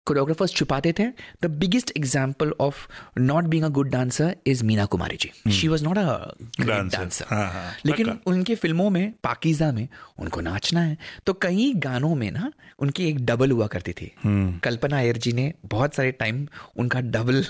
Choreographers छुपाते थे. The biggest example of not being a good dancer is Meena Kumari ji. She was not a great dancer, लेकिन उनके फिल्मों में, पाकीज़ा में उनको नाचना है. तो कई गानों में ना उनकी एक डबल हुआ करती थी. कल्पना अय्यर जी ने बहुत सारे टाइम उनका डबल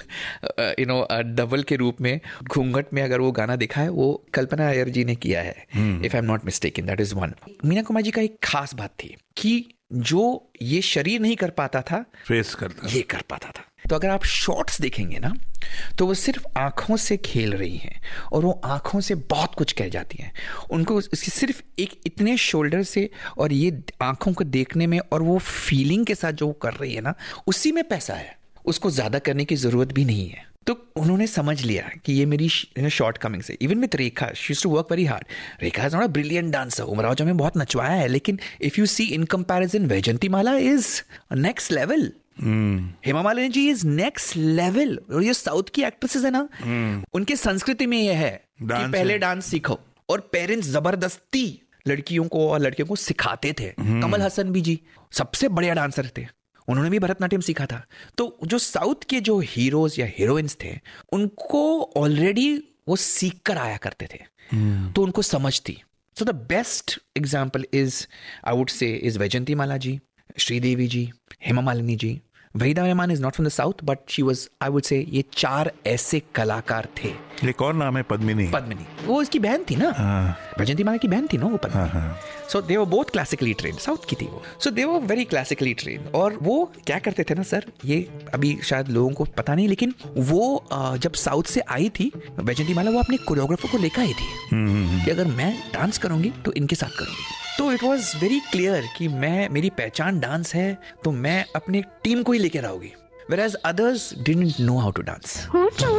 डबल के रूप में घूंघट में अगर वो गाना दिखा है, वो कल्पना अय्यर जी ने किया है, if I am not mistaken. That is one. Meena Kumari ji का एक खास बात थी कि जो ये शरीर नहीं कर पाता था, फेस करता, ये कर पाता था. तो अगर आप शॉट्स देखेंगे ना, तो वो सिर्फ आंखों से खेल रही हैं और वो आंखों से बहुत कुछ कह जाती हैं. उनको सिर्फ एक इतने शोल्डर से और ये आंखों को देखने में और वो फीलिंग के साथ जो वो कर रही है ना, उसी में पैसा है. उसको ज्यादा करने की जरूरत भी नहीं है. तो उन्होंने समझ लिया कि ये मेरी शॉर्ट कमिंग से. Even with Rekha, she used to work very hard. Rekha is not a brilliant dancer. Umrao जो में बहुत नचवाया है, लेकिन if you see in comparison, Vyjayanthimala is next level. Hema Malini ji is next level. और ये साउथ की एक्ट्रेसेस है ना, उनके संस्कृति में ये है कि पहले डांस सीखो, और पेरेंट्स जबरदस्ती लड़कियों को और लड़कियों को सिखाते थे. कमल हसन भी जी सबसे बढ़िया डांसर थे, उन्होंने भी भरतनाट्यम सीखा था. तो जो साउथ के जो हीरोज या हीरोइंस थे, उनको ऑलरेडी वो सीख कर आया करते थे, तो उनको समझ थी. So the best example is, I would say, is Vyjayanthimala ji, Sridevi ji, Hema Malini ji. Waheeda Rehman is not from the south, but she was, I would say, ये 4 ऐसे कलाकार थे. एक और नाम है पद्मिनी. वो इसकी बहन थी ना, वैजयंतीमाला की बहन थी ना वो पद्मिनी. सो दे were both classically trained, south की थी वो. सो दे वर वेरी क्लासिकली ट्रेन्ड. और वो क्या करते थे ना सर, ये अभी शायद लोगों को पता नहीं, लेकिन वो जब साउथ से आई थी वैजयंतीमाला, वो अपने कोरियोग्राफर को लेकर आई थी कि अगर मैं डांस करूंगी तो इनके साथ करूंगी. तो इट वॉज वेरी क्लियर कि मेरी पहचान डांस है, तो मैं अपने टीम को ही लेकर आऊंगी. Whereas others didn't know how to dance.